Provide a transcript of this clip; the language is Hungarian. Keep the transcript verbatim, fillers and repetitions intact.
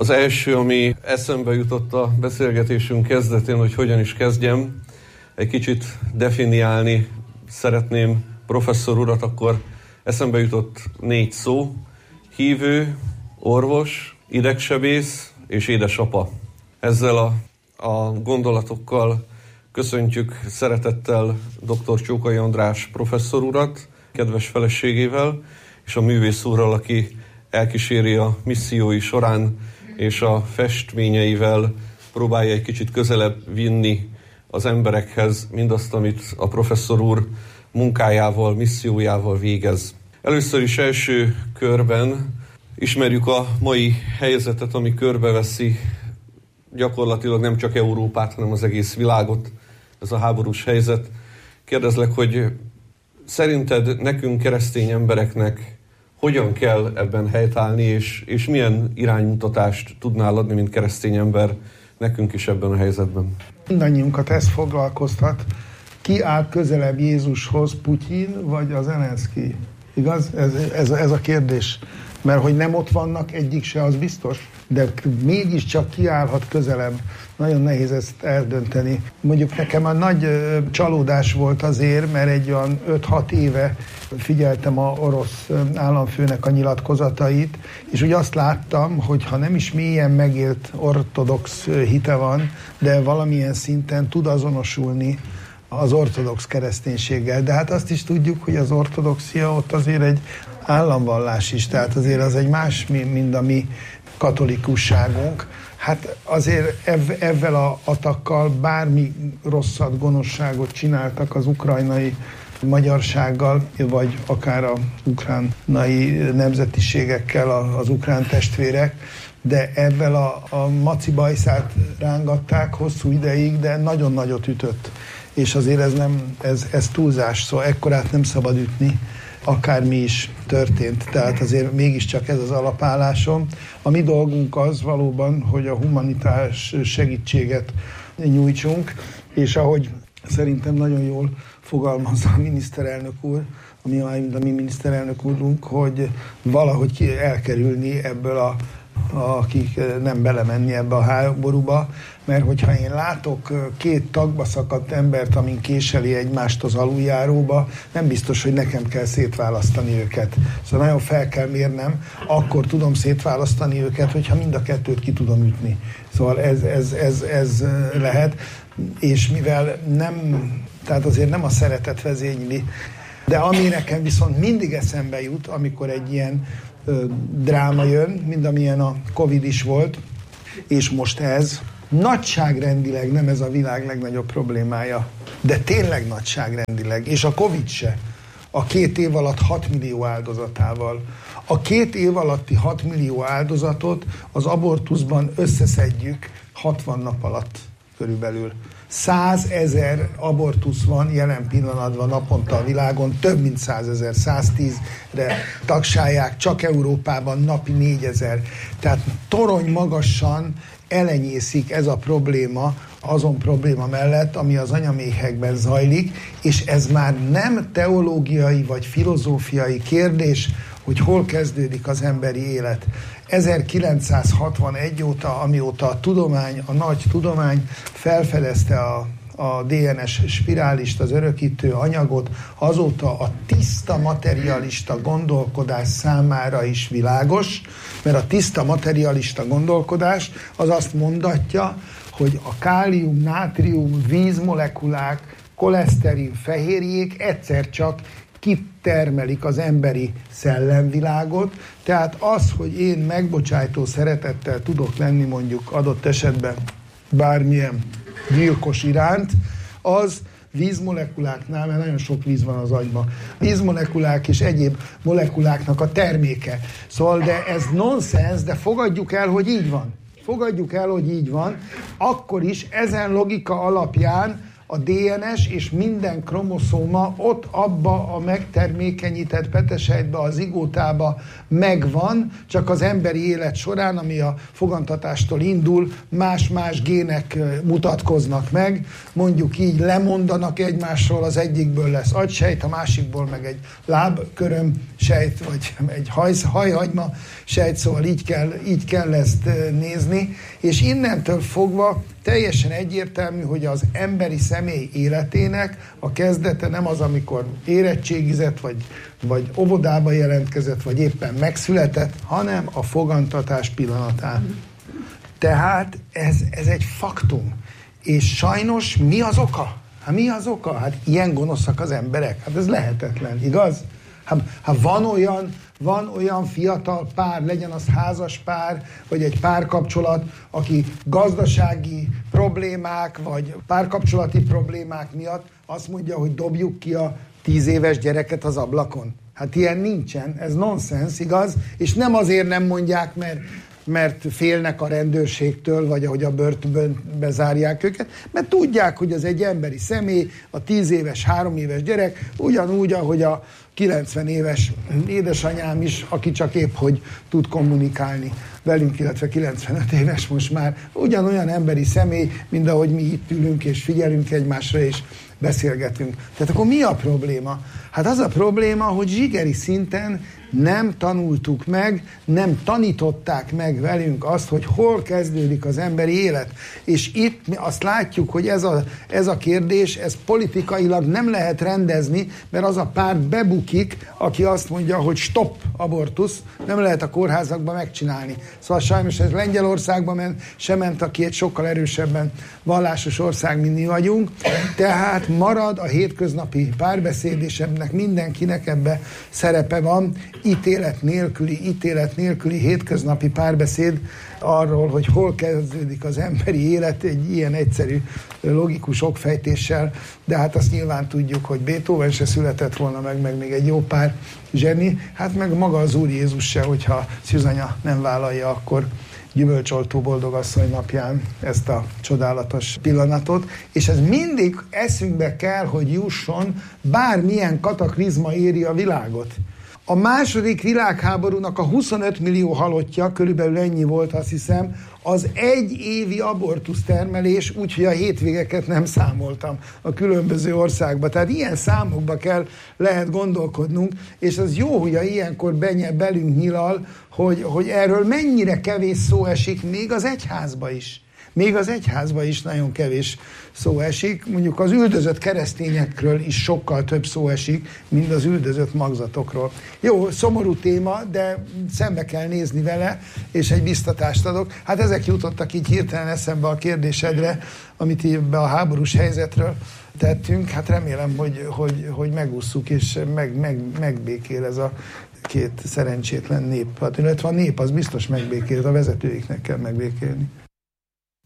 Az első, ami eszembe jutott a beszélgetésünk kezdetén, hogy hogyan is kezdjem, egy kicsit definiálni szeretném professzor urat, akkor eszembe jutott négy szó: hívő, orvos, idegsebész és édesapa. Ezzel a, a gondolatokkal köszöntjük szeretettel dr. Csókai András professzor urat, kedves feleségével, és a művész úrral, aki elkíséri a missziói során, és a festményeivel próbálja egy kicsit közelebb vinni az emberekhez mindazt, amit a professzor úr munkájával, missziójával végez. Először is első körben ismerjük a mai helyzetet, ami körbeveszi gyakorlatilag nem csak Európát, hanem az egész világot, ez a háborús helyzet. Kérdezlek, hogy szerinted nekünk, keresztény embereknek hogyan kell ebben helytállni, és, és milyen iránymutatást tudnál adni, mint keresztény ember nekünk is ebben a helyzetben? Mindannyiunkat ez foglalkoztat. Ki áll közelebb Jézushoz, Putyin vagy a Zelenszky? Igaz? Ez, ez, ez a kérdés. Mert hogy nem ott vannak, egyik se, az biztos. De mégiscsak kiállhat közelebb. Nagyon nehéz ezt eldönteni. Mondjuk nekem a nagy ö, csalódás volt azért, mert egy olyan öt-hat éve figyeltem a orosz államfőnek a nyilatkozatait, és úgy azt láttam, hogy ha nem is mélyen megélt ortodox hite van, de valamilyen szinten tud azonosulni az ortodox kereszténységgel. De hát azt is tudjuk, hogy az ortodoxia ott azért egy államvallás is, tehát azért az egy más, mint a mi katolikusságunk. Hát azért ev, ezzel a atakkal bármi rosszat, gonoszságot csináltak az ukrajnai magyarsággal, vagy akár a ukránai nemzetiségekkel az ukrán testvérek, de ezzel a, a maci bajszát rángatták hosszú ideig, de nagyon nagyot ütött. És azért ez, nem, ez, ez túlzás, szóval ekkorát nem szabad ütni, akármi is történt. Tehát azért mégiscsak ez az alapállásom. A mi dolgunk az valóban, hogy a humanitárs segítséget nyújtsunk, és ahogy szerintem nagyon jól fogalmazza a miniszterelnök úr, ami a mi miniszterelnök úrunk, hogy valahogy ki elkerülni ebből a akik nem belemenni ebbe a háborúba, mert hogyha én látok két tagba szakadt embert, amin késeli egymást az aluljáróba, nem biztos, hogy nekem kell szétválasztani őket. Szóval nagyon fel kell mérnem, akkor tudom szétválasztani őket, hogyha mind a kettőt ki tudom ütni. Szóval ez, ez, ez, ez lehet, és mivel nem, tehát azért nem a szeretet vezényli, de ami nekem viszont mindig eszembe jut, amikor egy ilyen ö, dráma jön, mint amilyen a Covid is volt, és most ez, nagyságrendileg nem ez a világ legnagyobb problémája, de tényleg nagyságrendileg, és a Covid se. A két év alatt hat millió áldozatával. A két év alatti hat millió áldozatot az abortuszban összeszedjük hatvan nap alatt körülbelül. százezer abortusz van jelen pillanatban naponta a világon, több mint százezer, száztízre tagsálják, csak Európában napi négyezer. Tehát torony magasan elenyészik ez a probléma azon probléma mellett, ami az anyaméhekben zajlik, és ez már nem teológiai vagy filozófiai kérdés, hogy hol kezdődik az emberi élet. ezerkilencszázhatvanegy óta, amióta a tudomány, a nagy tudomány felfedezte a, a dé en es spirálist, az örökítő anyagot, azóta a tiszta materialista gondolkodás számára is világos, mert a tiszta materialista gondolkodás az azt mondatja, hogy a kálium, nátrium, vízmolekulák, koleszterin, fehérjék egyszer csak kitermelik az emberi szellemvilágot, tehát az, hogy én megbocsájtó szeretettel tudok lenni mondjuk adott esetben bármilyen gyilkos iránt, az vízmolekuláknál, mert nagyon sok víz van az agyban, vízmolekulák és egyéb molekuláknak a terméke. Szóval, de ez nonsens, de fogadjuk el, hogy így van. Fogadjuk el, hogy így van, akkor is ezen logika alapján a dé en es és minden kromoszóma ott abba a megtermékenyített petesejtbe, a zigótába megvan, csak az emberi élet során, ami a fogantatástól indul, más-más gének mutatkoznak meg, mondjuk így lemondanak egymásról, az egyikből lesz agysejt, a másikból meg egy lábköröm sejt, vagy egy haj, hajhagyma sejt, szóval így kell, így kell ezt nézni, és innentől fogva teljesen egyértelmű, hogy az emberi személy életének a kezdete nem az, amikor érettségizett, vagy, vagy óvodába jelentkezett, vagy éppen megszületett, hanem a fogantatás pillanatán. Tehát ez, ez egy faktum. És sajnos mi az oka? Hát mi az oka? Hát ilyen gonoszak az emberek. Hát ez lehetetlen, igaz? Hát, hát van olyan, van olyan fiatal pár, legyen az házas pár, vagy egy párkapcsolat, aki gazdasági problémák, vagy párkapcsolati problémák miatt azt mondja, hogy dobjuk ki a tíz éves gyereket az ablakon. Hát ilyen nincsen, ez nonsens, igaz? És nem azért nem mondják, mert mert félnek a rendőrségtől, vagy ahogy a börtönbe zárják őket, mert tudják, hogy az egy emberi személy, a tíz éves, három éves gyerek, ugyanúgy, ahogy a kilencven éves édesanyám is, aki csak épp hogy tud kommunikálni velünk, illetve kilencvenöt éves most már, ugyanolyan emberi személy, mint ahogy mi itt ülünk és figyelünk egymásra és beszélgetünk. Tehát akkor mi a probléma? Hát az a probléma, hogy zsigeri szinten nem tanultuk meg, nem tanították meg velünk azt, hogy hol kezdődik az emberi élet. És itt mi azt látjuk, hogy ez a, ez a kérdés, ez politikailag nem lehet rendezni, mert az a párt bebukik, aki azt mondja, hogy stop abortusz, nem lehet a kórházakban megcsinálni. Szóval sajnos ez Lengyelországban ment, sem ment, aki egy sokkal erősebben vallásos ország, mint mi vagyunk. Tehát marad a hétköznapi párbeszéd, és ennek mindenkinek ebbe szerepe van, ítélet nélküli, ítélet nélküli hétköznapi párbeszéd arról, hogy hol kezdődik az emberi élet egy ilyen egyszerű, logikus okfejtéssel, de hát azt nyilván tudjuk, hogy Beethoven se született volna meg, meg még egy jó pár zseni, hát meg maga az Úr Jézus se, hogyha Szűzanya nem vállalja, akkor gyümölcsoltó boldogasszony napján ezt a csodálatos pillanatot, és ez mindig eszünkbe kell, hogy jusson, bármilyen kataklizma éri a világot. A második világháborúnak a huszonöt millió halottja, körülbelül ennyi volt, azt hiszem, az egy évi abortusz termelés, úgyhogy a hétvégeket nem számoltam a különböző országban. Tehát ilyen számokba kell, lehet gondolkodnunk, és az jó, hogy a ilyenkor benye, belünk nyilal, hogy, hogy erről mennyire kevés szó esik, még az egyházba is. Még az egyházban is nagyon kevés szó esik, mondjuk az üldözött keresztényekről is sokkal több szó esik, mint az üldözött magzatokról. Jó, szomorú téma, de szembe kell nézni vele, és egy biztatást adok. Hát ezek jutottak így hirtelen eszembe a kérdésedre, amit ebbe a háborús helyzetről tettünk. Hát remélem, hogy, hogy, hogy megússzuk, és meg, meg, megbékél ez a két szerencsétlen nép. Hát illetve a nép az biztos megbékél, a vezetőiknek kell megbékélni.